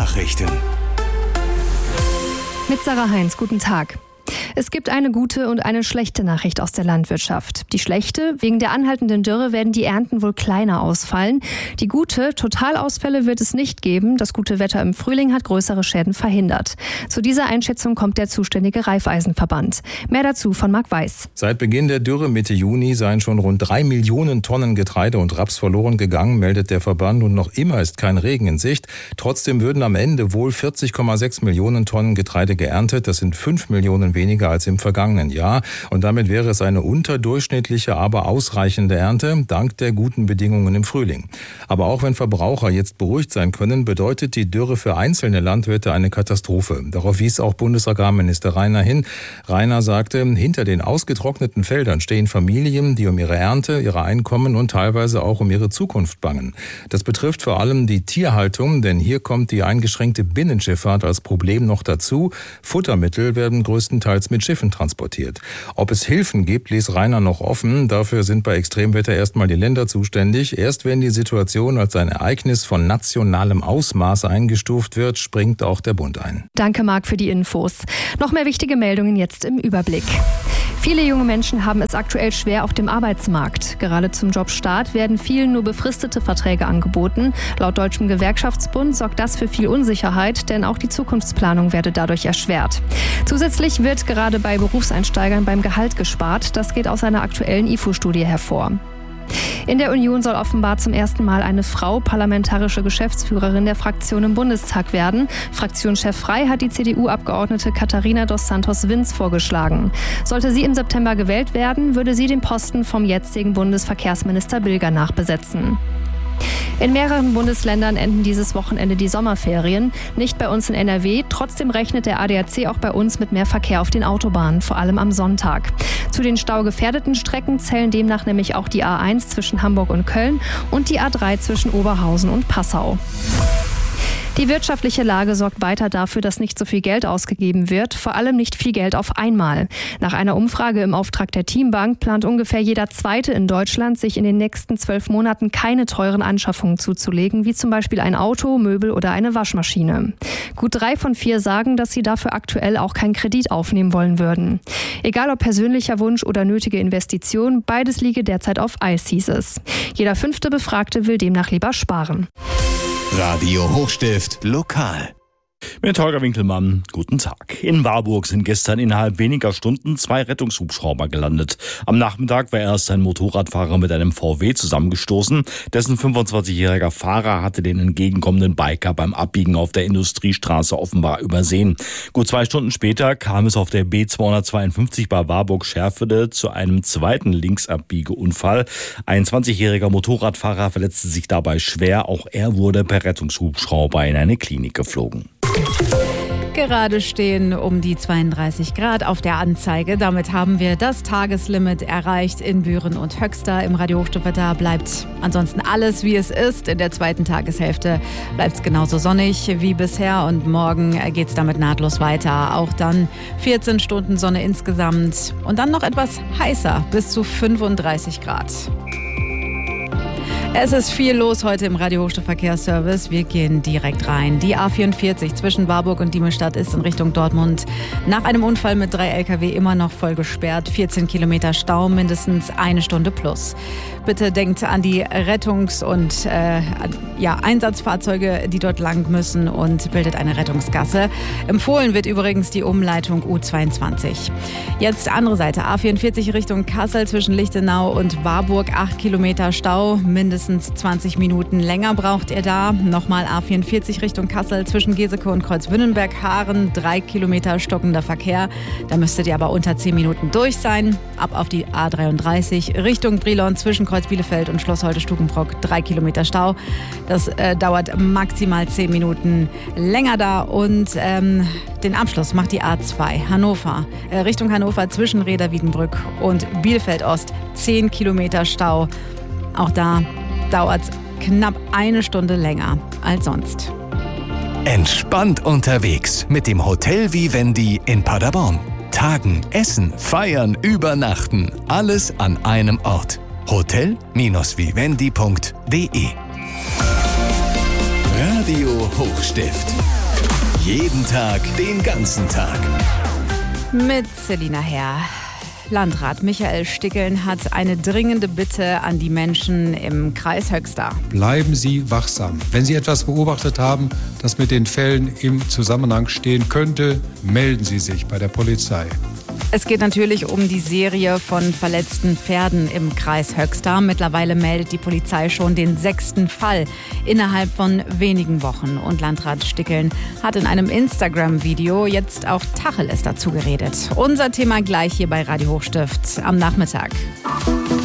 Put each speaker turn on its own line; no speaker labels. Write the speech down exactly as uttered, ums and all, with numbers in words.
Nachrichten.
Mit Sarah Heinz, guten Tag. Es gibt eine gute und eine schlechte Nachricht aus der Landwirtschaft. Die schlechte: Wegen der anhaltenden Dürre werden die Ernten wohl kleiner ausfallen. Die gute: Totalausfälle wird es nicht geben. Das gute Wetter im Frühling hat größere Schäden verhindert. Zu dieser Einschätzung kommt der zuständige Raiffeisenverband. Mehr dazu von Marc Weiß.
Seit Beginn der Dürre Mitte Juni seien schon rund drei Millionen Tonnen Getreide und Raps verloren gegangen, meldet der Verband. Und noch immer ist kein Regen in Sicht. Trotzdem würden am Ende wohl vierzig Komma sechs Millionen Tonnen Getreide geerntet. Das sind fünf Millionen weniger als im vergangenen Jahr. Und damit wäre es eine unterdurchschnittliche, aber ausreichende Ernte, dank der guten Bedingungen im Frühling. Aber auch wenn Verbraucher jetzt beruhigt sein können, bedeutet die Dürre für einzelne Landwirte eine Katastrophe. Darauf wies auch Bundesagrarminister Rainer hin. Rainer sagte, hinter den ausgetrockneten Feldern stehen Familien, die um ihre Ernte, ihre Einkommen und teilweise auch um ihre Zukunft bangen. Das betrifft vor allem die Tierhaltung, denn hier kommt die eingeschränkte Binnenschifffahrt als Problem noch dazu. Futtermittel werden größtenteils mit Schiffen transportiert. Ob es Hilfen gibt, ließ Rainer noch offen. Dafür sind bei Extremwetter erstmal die Länder zuständig. Erst wenn die Situation als ein Ereignis von nationalem Ausmaß eingestuft wird, springt auch der Bund ein.
Danke, Marc, für die Infos. Noch mehr wichtige Meldungen jetzt im Überblick. Viele junge Menschen haben es aktuell schwer auf dem Arbeitsmarkt. Gerade zum Jobstart werden vielen nur befristete Verträge angeboten. Laut Deutschem Gewerkschaftsbund sorgt das für viel Unsicherheit, denn auch die Zukunftsplanung werde dadurch erschwert. Zusätzlich wird gerade bei Berufseinsteigern beim Gehalt gespart. Das geht aus einer aktuellen I F O-Studie hervor. In der Union soll offenbar zum ersten Mal eine Frau parlamentarische Geschäftsführerin der Fraktion im Bundestag werden. Fraktionschef Frei hat die C D U-Abgeordnete Katharina dos Santos-Vins vorgeschlagen. Sollte sie im September gewählt werden, würde sie den Posten vom jetzigen Bundesverkehrsminister Bilger nachbesetzen. In mehreren Bundesländern enden dieses Wochenende die Sommerferien. Nicht bei uns in N R W. Trotzdem rechnet der A D A C auch bei uns mit mehr Verkehr auf den Autobahnen, vor allem am Sonntag. Zu den staugefährdeten Strecken zählen demnach nämlich auch die A eins zwischen Hamburg und Köln und die A drei zwischen Oberhausen und Passau. Die wirtschaftliche Lage sorgt weiter dafür, dass nicht so viel Geld ausgegeben wird, vor allem nicht viel Geld auf einmal. Nach einer Umfrage im Auftrag der Teambank plant ungefähr jeder Zweite in Deutschland, sich in den nächsten zwölf Monaten keine teuren Anschaffungen zuzulegen, wie zum Beispiel ein Auto, Möbel oder eine Waschmaschine. Gut drei von vier sagen, dass sie dafür aktuell auch keinen Kredit aufnehmen wollen würden. Egal ob persönlicher Wunsch oder nötige Investition, beides liege derzeit auf Eis, hieß es. Jeder fünfte Befragte will demnach lieber sparen.
Radio Hochstift Lokal.
Mit Holger Winkelmann, guten Tag. In Warburg sind gestern innerhalb weniger Stunden zwei Rettungshubschrauber gelandet. Am Nachmittag war erst ein Motorradfahrer mit einem V W zusammengestoßen. Dessen fünfundzwanzigjähriger Fahrer hatte den entgegenkommenden Biker beim Abbiegen auf der Industriestraße offenbar übersehen. Gut zwei Stunden später kam es auf der B zweihundertzweiundfünfzig bei Warburg-Scherfede zu einem zweiten Linksabbiegeunfall. Ein zwanzigjähriger Motorradfahrer verletzte sich dabei schwer. Auch er wurde per Rettungshubschrauber in eine Klinik geflogen.
Gerade stehen um die zweiunddreißig Grad auf der Anzeige. Damit haben wir das Tageslimit erreicht in Büren und Höxter. Im Radio Hochstiftwetter bleibt ansonsten alles, wie es ist. In der zweiten Tageshälfte bleibt es genauso sonnig wie bisher. Und morgen geht es damit nahtlos weiter. Auch dann vierzehn Stunden Sonne insgesamt. Und dann noch etwas heißer, bis zu fünfunddreißig Grad. Es ist viel los heute im Radio Hochstift-Verkehrsservice. Wir gehen direkt rein. Die A vierundvierzig zwischen Warburg und Diemelstadt ist in Richtung Dortmund nach einem Unfall mit drei L K W immer noch voll gesperrt. vierzehn Kilometer Stau, mindestens eine Stunde plus. Bitte denkt an die Rettungs- und äh, ja, Einsatzfahrzeuge, die dort lang müssen, und bildet eine Rettungsgasse. Empfohlen wird übrigens die Umleitung U zweiundzwanzig. Jetzt andere Seite, A vierundvierzig Richtung Kassel zwischen Lichtenau und Warburg, acht Kilometer Stau, mindestens zwanzig Minuten länger braucht ihr da. Nochmal A vierundvierzig Richtung Kassel zwischen Geseke und Kreuzwünnenberg-Haaren, drei Kilometer stockender Verkehr. Da müsstet ihr aber unter zehn Minuten durch sein. Ab auf die A dreiunddreißig Richtung Brilon zwischen Kreuz Bielefeld und Schloss Holte-Stukenbrock, drei Kilometer Stau. Das äh, dauert maximal zehn Minuten länger da. Und ähm, den Abschluss macht die A zwei Hannover, äh, Richtung Hannover zwischen Reda-Wiedenbrück und Bielefeld-Ost, zehn Kilometer Stau. Auch da dauert es knapp eine Stunde länger als sonst.
Entspannt unterwegs mit dem Hotel Vivendi in Paderborn. Tagen, essen, feiern, übernachten. Alles an einem Ort. hotel Bindestrich vivendi Punkt de. Radio Hochstift. Jeden Tag, den ganzen Tag.
Mit Selina Herr. Landrat Michael Stickeln hat eine dringende Bitte an die Menschen im Kreis Höxter.
Bleiben Sie wachsam. Wenn Sie etwas beobachtet haben, das mit den Fällen im Zusammenhang stehen könnte, melden Sie sich bei der Polizei.
Es geht natürlich um die Serie von verletzten Pferden im Kreis Höxter. Mittlerweile meldet die Polizei schon den sechsten Fall innerhalb von wenigen Wochen. Und Landrat Stickeln hat in einem Instagram-Video jetzt auch Tacheles dazu geredet. Unser Thema gleich hier bei Radio Hochstift am Nachmittag.